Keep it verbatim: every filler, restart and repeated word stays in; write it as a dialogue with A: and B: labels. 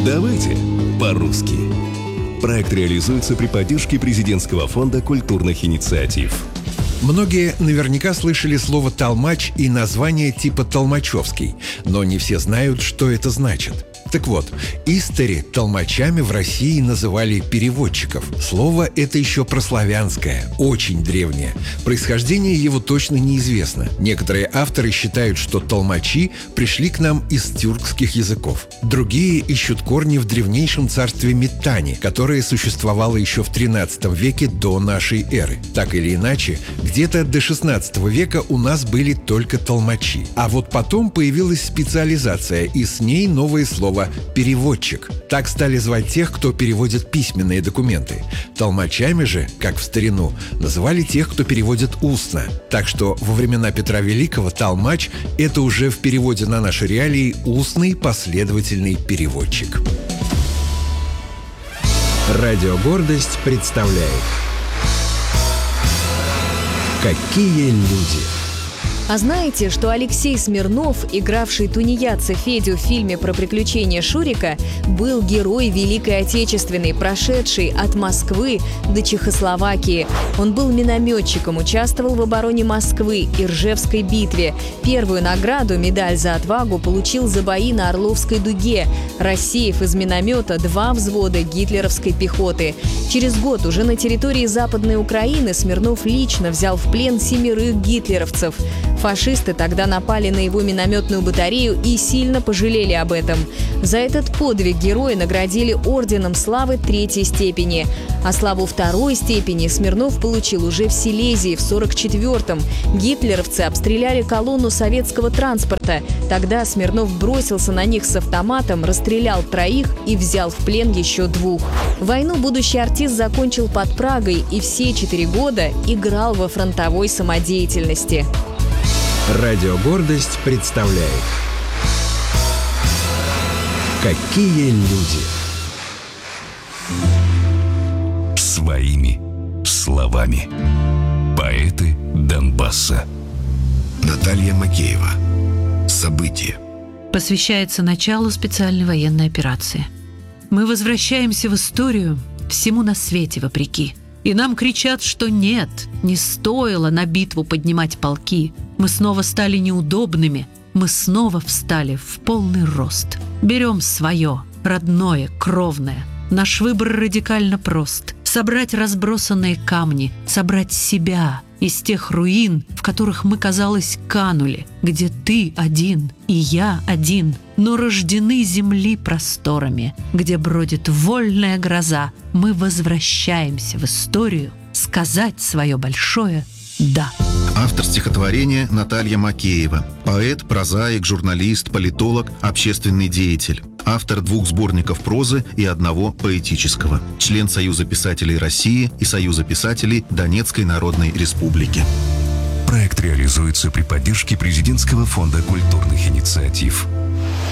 A: Давайте по-русски. Проект реализуется при поддержке Президентского фонда культурных инициатив.
B: Многие наверняка слышали слово «толмач» и название типа «толмачевский», но не все знают, что это значит. Так вот, истори толмачами в России называли переводчиков. Слово это еще прославянское, очень древнее. Происхождение его точно неизвестно. Некоторые авторы считают, что толмачи пришли к нам из тюркских языков. Другие ищут корни в древнейшем царстве Миттани, которое существовало еще в тринадцатом веке до нашей эры. Так или иначе, где-то до шестнадцатого века у нас были только толмачи. А вот потом появилась специализация, и с ней новое слово «переводчик». Так стали звать тех, кто переводит письменные документы. Толмачами же, как в старину, называли тех, кто переводит устно. Так что во времена Петра Великого толмач – это уже в переводе на наши реалии устный последовательный переводчик.
C: Радио «Гордость» представляет «Какие люди».
D: А знаете, что Алексей Смирнов, игравший тунеядца Федю в фильме про приключения Шурика, был герой Великой Отечественной, прошедший от Москвы до Чехословакии. Он был минометчиком, участвовал в обороне Москвы и Ржевской битве. Первую награду, медаль за отвагу, получил за бои на Орловской дуге, рассеяв из миномета два взвода гитлеровской пехоты. Через год уже на территории Западной Украины Смирнов лично взял в плен семерых гитлеровцев. Фашисты тогда напали на его минометную батарею и сильно пожалели об этом. За этот подвиг героя наградили орденом славы третьей степени. А славу второй степени Смирнов получил уже в Силезии в сорок четвёртом. Гитлеровцы обстреляли колонну советского транспорта. Тогда Смирнов бросился на них с автоматом, расстрелял троих и взял в плен еще двух. Войну будущий артист закончил под Прагой и все четыре года играл во фронтовой самодеятельности.
C: Радио «Гордость» представляет «Какие люди».
A: Своими словами. Поэты Донбасса.
E: Наталья Макеева. События.
F: Посвящается началу специальной военной операции. Мы возвращаемся в историю всему на свете вопреки. И нам кричат, что нет, не стоило на битву поднимать полки. Мы снова стали неудобными, мы снова встали в полный рост. Берем свое, родное, кровное. Наш выбор радикально прост. Собрать разбросанные камни, собрать себя из тех руин, в которых мы, казалось, канули, где ты один и я один, но рождены земли просторами, где бродит вольная гроза. Мы возвращаемся в историю сказать свое большое «да».
E: Автор стихотворения Наталья Макеева. Поэт, прозаик, журналист, политолог, общественный деятель. Автор двух сборников прозы и одного поэтического. Член Союза писателей России и Союза писателей Донецкой Народной Республики.
A: Проект реализуется при поддержке Президентского фонда культурных инициатив.